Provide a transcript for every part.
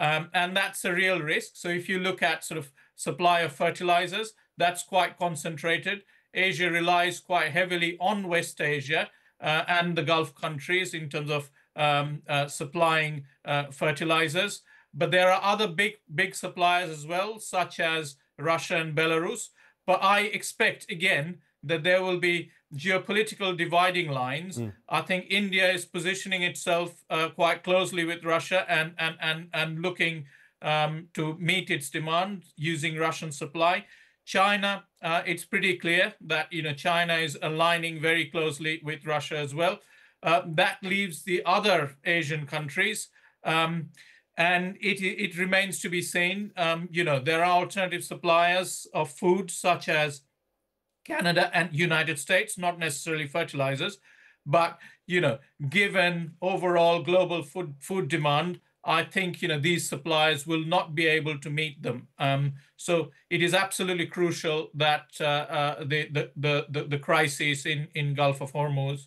And that's a real risk. So if you look at sort of supply of fertilizers, that's quite concentrated. Asia relies quite heavily on West Asia and the Gulf countries in terms of supplying fertilizers. But there are other big suppliers as well, such as Russia and Belarus. But I expect, again, that there will be geopolitical dividing lines. I think India is positioning itself quite closely with Russia and looking to meet its demand using Russian supply. China, it's pretty clear that China is aligning very closely with Russia as well. That leaves the other Asian countries. And it remains to be seen. There are alternative suppliers of food, such as Canada and United States, not necessarily fertilizers. But, given overall global food demand, I think, these suppliers will not be able to meet them. So it is absolutely crucial that the crisis in Gulf of Hormuz,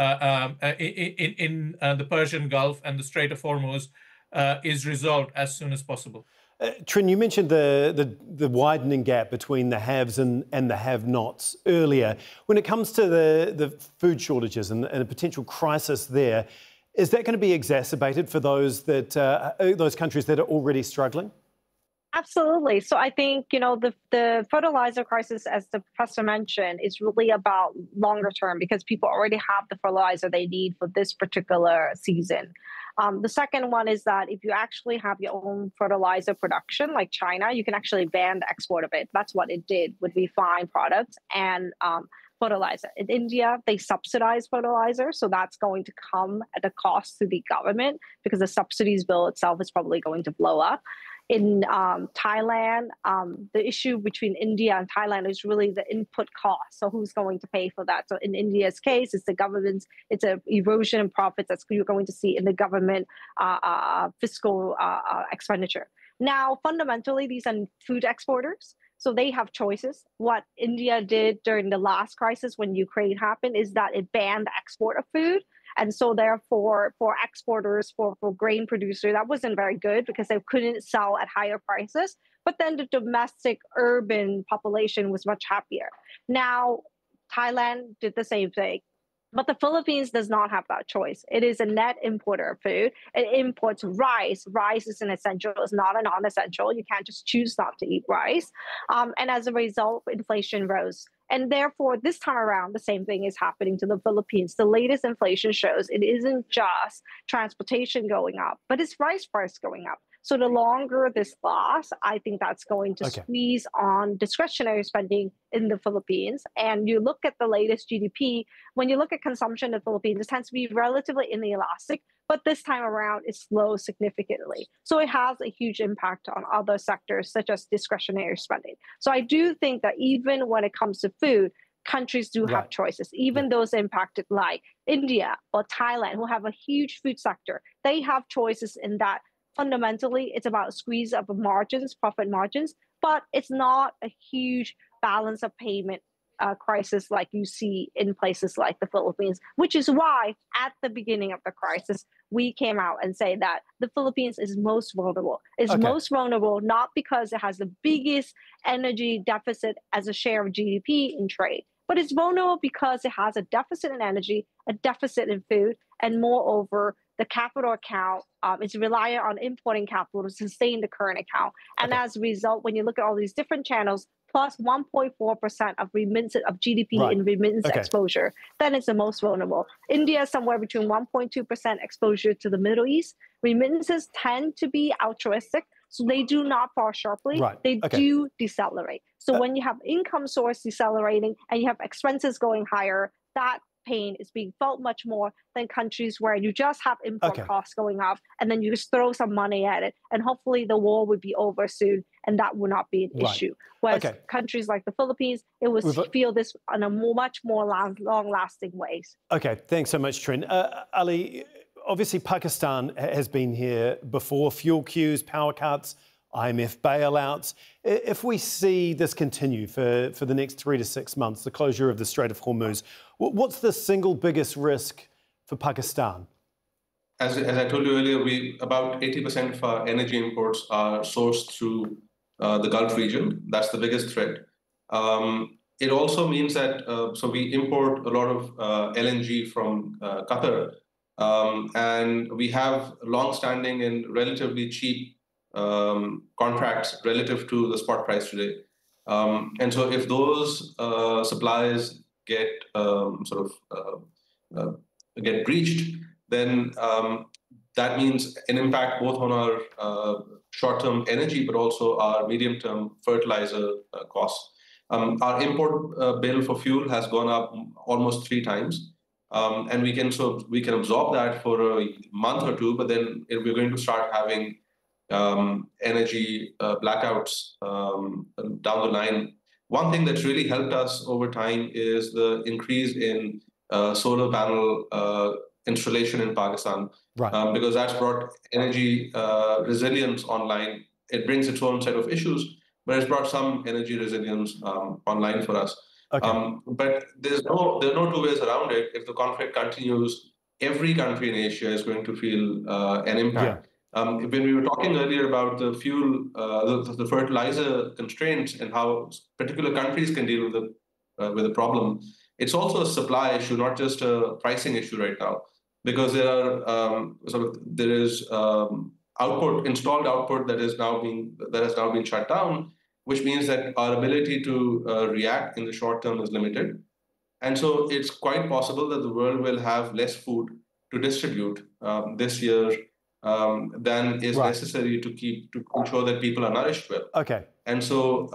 in the Persian Gulf and the Strait of Hormuz, is resolved as soon as possible. Trinh, you mentioned the widening gap between the haves and the have-nots earlier. When it comes to the food shortages and a potential crisis there, is that going to be exacerbated for those countries that are already struggling? Absolutely. So I think, the fertilizer crisis, as the professor mentioned, is really about longer term because people already have the fertilizer they need for this particular season. The second one is that if you actually have your own fertilizer production, like China, you can actually ban the export of it. That's what it did with refined products and fertilizer. In India, they subsidize fertilizer, so that's going to come at a cost to the government because the subsidies bill itself is probably going to blow up. In Thailand, the issue between India and Thailand is really the input cost. So who's going to pay for that? So in India's case, it's the government's, it's an erosion in profits that you're going to see in the government fiscal expenditure. Now, fundamentally, these are food exporters. So they have choices. What India did during the last crisis when Ukraine happened is that it banned the export of food. And so therefore, for exporters, for grain producers, that wasn't very good because they couldn't sell at higher prices. But then the domestic urban population was much happier. Now, Thailand did the same thing. But the Philippines does not have that choice. It is a net importer of food. It imports rice. Rice is an essential. It's not a non-essential. You can't just choose not to eat rice. And as a result, inflation rose. And therefore, this time around, the same thing is happening to the Philippines. The latest inflation shows it isn't just transportation going up, but it's rice price going up. So the longer this lasts, I think that's going to squeeze on discretionary spending in the Philippines. And you look at the latest GDP, when you look at consumption in the Philippines, it tends to be relatively inelastic, but this time around it slows significantly. So it has a huge impact on other sectors, such as discretionary spending. So I do think that even when it comes to food, countries do have choices, even those impacted like India or Thailand, who have a huge food sector, they have choices in that. Fundamentally, it's about a squeeze of margins, profit margins, but it's not a huge balance of payment crisis like you see in places like the Philippines, which is why at the beginning of the crisis, we came out and say that the Philippines is most vulnerable. It's most vulnerable not because it has the biggest energy deficit as a share of GDP in trade, but it's vulnerable because it has a deficit in energy, a deficit in food, and moreover, the capital account is reliant on importing capital to sustain the current account. And as a result, when you look at all these different channels, plus 1.4% of remittance of GDP in remittance exposure, then it's the most vulnerable. India is somewhere between 1.2% exposure to the Middle East. Remittances tend to be altruistic, so they do not fall sharply. They do decelerate. So when you have income source decelerating and you have expenses going higher, that pain is being felt much more than countries where you just have import costs going up and then you just throw some money at it and hopefully the war would be over soon and that would not be an issue. Whereas countries like the Philippines, it would feel this on a much more long-lasting ways. Okay, thanks so much, Trinh. Ali, obviously Pakistan has been here before, fuel queues, power cuts, IMF bailouts. If we see this continue for the next 3 to 6 months, the closure of the Strait of Hormuz, what's the single biggest risk for Pakistan? as I told you earlier, about 80% of our energy imports are sourced through the Gulf region. That's the biggest threat. It also means that so we import a lot of LNG from Qatar, and we have long-standing and relatively cheap contracts relative to the spot price today. And so if those supplies get get breached, then that means an impact both on our short-term energy, but also our medium-term fertilizer costs. Our import bill for fuel has gone up almost 3 times, and we can absorb that for a month or two, but then we're going to start having energy blackouts down the line. One thing that's really helped us over time is the increase in solar panel installation in Pakistan, right. Because that's brought energy resilience online. It brings its own set of issues, but it's brought some energy resilience online for us. Okay. But there are no two ways around it. If the conflict continues, every country in Asia is going to feel an impact. Yeah. When we were talking earlier about the fuel, the fertilizer constraints and how particular countries can deal with the problem, it's also a supply issue, not just a pricing issue right now, because there are installed output that has now been shut down, which means that our ability to react in the short term is limited. And so it's quite possible that the world will have less food to distribute this year than is necessary to ensure that people are nourished well. Okay. And so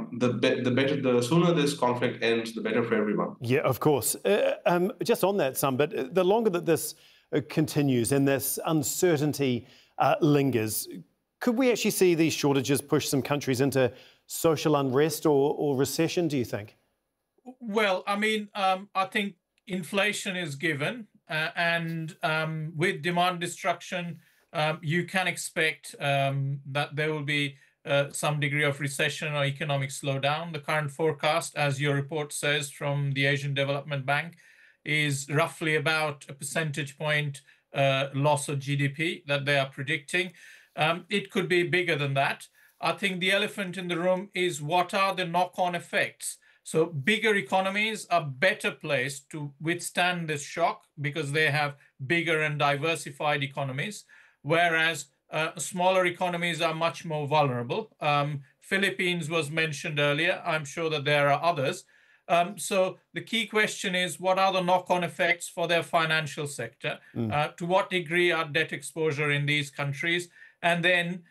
the sooner this conflict ends, the better for everyone. Yeah, of course. Just on that, Sambit, the longer that this continues and this uncertainty lingers, could we actually see these shortages push some countries into social unrest or recession, do you think? Well, I mean, I think inflation is given, and with demand destruction, you can expect that there will be some degree of recession or economic slowdown. The current forecast, as your report says from the Asian Development Bank, is roughly about a percentage point loss of GDP that they are predicting. It could be bigger than that. I think the elephant in the room is what are the knock-on effects? So bigger economies are better placed to withstand this shock because they have bigger and diversified economies, whereas smaller economies are much more vulnerable. Philippines was mentioned earlier. I'm sure that there are others. So the key question is, what are the knock-on effects for their financial sector? To what degree are debt exposure in these countries? And then,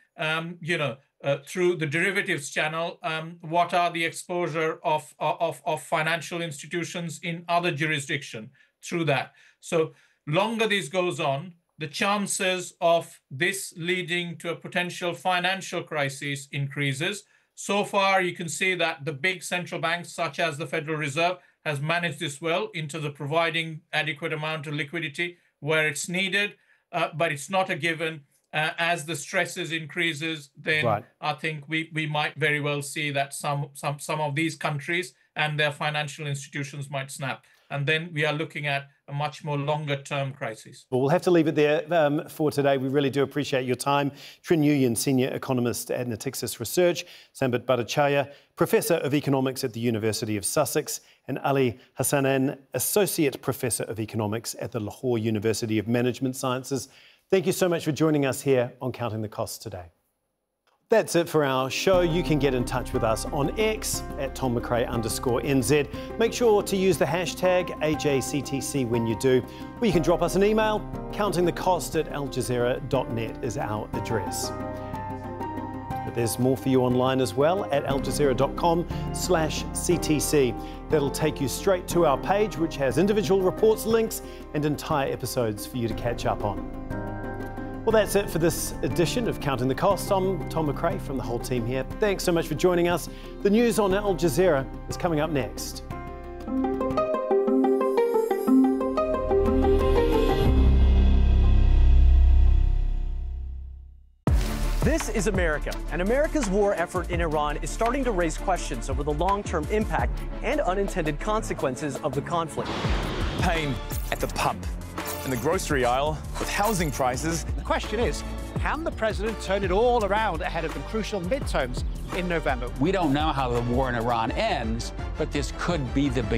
through the derivatives channel, what are the exposure of financial institutions in other jurisdictions through that? So longer this goes on, the chances of this leading to a potential financial crisis increases. So far, you can see that the big central banks, such as the Federal Reserve, has managed this well into the providing adequate amount of liquidity where it's needed, but it's not a given. As the stresses increases, then I think we might very well see that some of these countries and their financial institutions might snap. And then we are looking at a much more longer-term crisis. Well, we'll have to leave it there for today. We really do appreciate your time. Trinh Nguyen, Senior Economist at Natixis Research, Sambit Bhattacharya, Professor of Economics at the University of Sussex, and Ali Hassanein, Associate Professor of Economics at the Lahore University of Management Sciences. Thank you so much for joining us here on Counting the Costs today. That's it for our show. You can get in touch with us on X at TomMcRae_NZ. Make sure to use the hashtag AJCTC when you do. Or you can drop us an email. countingthecost@aljazeera.net is our address. But there's more for you online as well at aljazeera.com/CTC. That'll take you straight to our page, which has individual reports, links, and entire episodes for you to catch up on. Well, that's it for this edition of Counting the Cost. I'm Tom McRae from the whole team here. Thanks so much for joining us. The news on Al Jazeera is coming up next. This is America, and America's war effort in Iran is starting to raise questions over the long-term impact and unintended consequences of the conflict. Pain at the pump, in the grocery aisle with housing prices. The question is, can the president turn it all around ahead of the crucial midterms in November? We don't know how the war in Iran ends, but this could be the beginning.